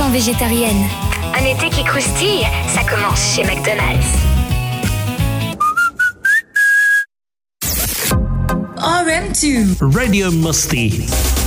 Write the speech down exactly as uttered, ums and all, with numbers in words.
cent végétarienne. Un été qui croustille, ça commence chez McDonald's. R M deux Radio Musty.